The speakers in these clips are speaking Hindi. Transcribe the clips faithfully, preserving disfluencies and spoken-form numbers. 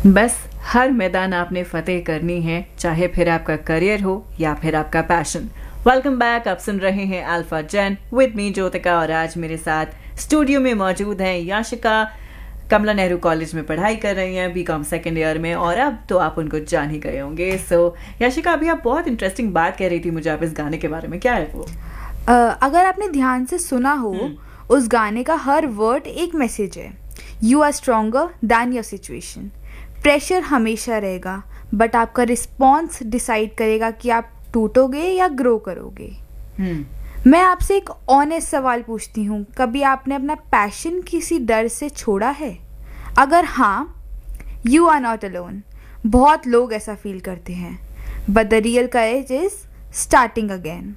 बस हर मैदान आपने फतेह करनी है, चाहे फिर आपका करियर हो या फिर आपका पैशन। वेलकम बैक, आप सुन रहे हैं alpha gen with me Jyotika, और आज मेरे साथ स्टूडियो में मौजूद हैं याशिका। कमला नेहरू कॉलेज में पढ़ाई कर रही हैं, बीकॉम सेकेंड ईयर में, और अब तो आप उनको जान ही गए होंगे। सो so, याशिका, अभी आप बहुत इंटरेस्टिंग बात कह रही थी मुझे आप इस गाने के बारे में, क्या है वो? uh, अगर आपने ध्यान से सुना हो, उस गाने का हर वर्ड एक मैसेज है। You are stronger then your situation. Pressure हमेशा रहेगा, बट आपका रिस्पॉन्स डिसाइड करेगा कि आप टूटोगे या ग्रो करोगे। hmm. मैं आपसे एक ऑनेस्ट सवाल पूछती हूँ, कभी आपने अपना पैशन किसी डर से छोड़ा है? अगर हाँ, यू आर नॉट अलोन। बहुत लोग ऐसा फील करते हैं, but the real courage is starting again.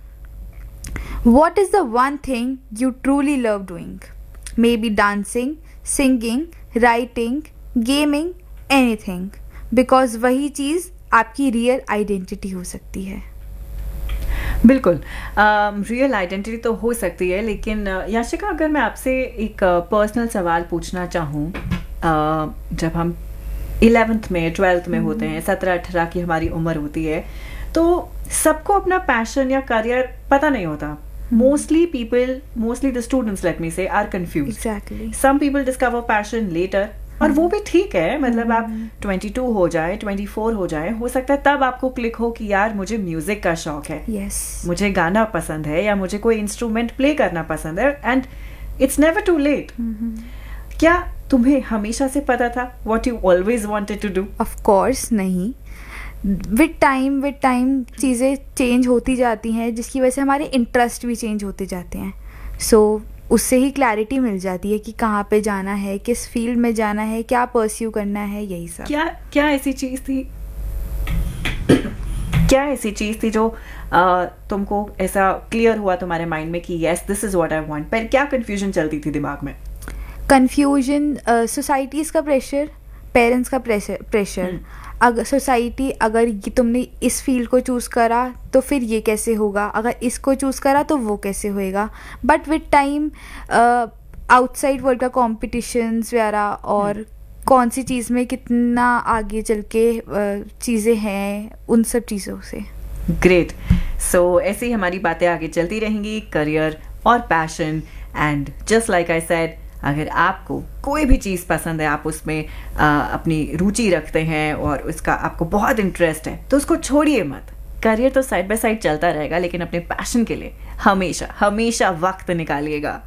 What is the one thing you truly love doing? May be dancing, singing, writing, gaming, anything, because वही चीज़ आपकी रियल आइडेंटिटी हो सकती है। बिल्कुल, रियल uh, आइडेंटिटी तो हो सकती है, लेकिन uh, याशिका, अगर मैं आपसे एक पर्सनल uh, सवाल पूछना चाहूँ, uh, जब हम इलेवेंथ में ट्वेल्थ में होते हैं, सत्रह अठारह की हमारी उम्र होती है, तो सबको अपना पैशन या करियर पता नहीं होता। Mostly people, mostly the students, let me से, are confused. Exactly. Some people discover passion letter, और वो भी ठीक है। मतलब आप बाईस हो जाए, चौबीस हो जाए, हो सकता है तब आपको क्लिक हो कि यार मुझे म्यूजिक का शौक है, yes. मुझे गाना पसंद है, या मुझे कोई इंस्ट्रूमेंट प्ले करना पसंद है, and it's never to late. क्या तुम्हें हमेशा से पता था what you always wanted to do? Of course नहीं। विद टाइम विद टाइम चीज़ें चेंज होती जाती हैं, जिसकी वजह से हमारे इंटरेस्ट भी चेंज होते जाते हैं। सो so, उससे ही क्लैरिटी मिल जाती है कि कहाँ पे जाना है, किस फील्ड में जाना है, क्या परस्यू करना है, यही सब। क्या क्या ऐसी चीज़ थी क्या ऐसी चीज़ थी जो आ, तुमको ऐसा क्लियर हुआ तुम्हारे माइंड में कि yes, this is what I want? पर क्या कंफ्यूजन चलती थी दिमाग में? कंफ्यूजन, सोसाइटीज़ का प्रेशर, पेरेंट्स का प्रेशर प्रेशर अगर सोसाइटी, अगर तुमने इस फील्ड को चूज़ करा तो फिर ये कैसे होगा, अगर इसको चूज़ करा तो वो कैसे होएगा। But with time outside world का कॉम्पिटिशन्स वगैरह, और कौन सी चीज़ में कितना आगे चल के uh, चीज़ें हैं, उन सब चीज़ों से। ग्रेट। सो ऐसे ही हमारी बातें आगे चलती रहेंगी, करियर और passion. And just like I said, अगर आपको कोई भी चीज़ पसंद है, आप उसमें आ, अपनी रुचि रखते हैं और उसका आपको बहुत इंटरेस्ट है, तो उसको छोड़िए मत। करियर तो साइड बाय साइड चलता रहेगा, लेकिन अपने पैशन के लिए हमेशा हमेशा वक्त निकालिएगा।